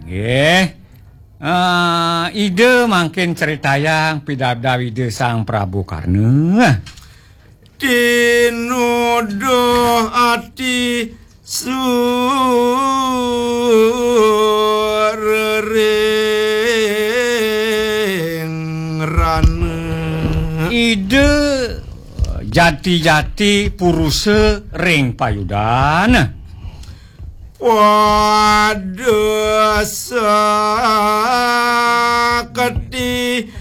Ide makin ceritayang pidabdawide Sang Prabu Karna. Tinuduh ati surering rana. Ide jati-jati puruse ring payudana. Waduh saketi